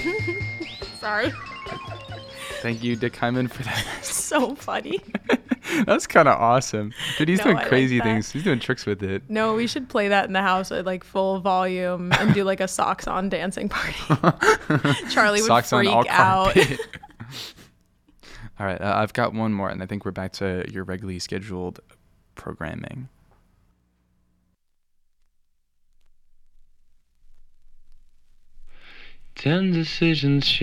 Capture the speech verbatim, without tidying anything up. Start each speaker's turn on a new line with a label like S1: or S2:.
S1: Sorry.
S2: Thank you, Dick Hyman, for that.
S1: So funny.
S2: That's kind of awesome. Dude, he's
S1: No,
S2: doing
S1: I like
S2: crazy
S1: that.
S2: things. He's doing tricks with it.
S1: No, we should play that in the house at like full volume and do like a socks on dancing party. Charlie would
S2: Socks on
S1: freak
S2: all
S1: out.
S2: carpet. All right, uh, I've got one more, and I think we're back to your regularly scheduled programming.
S3: Ten decisions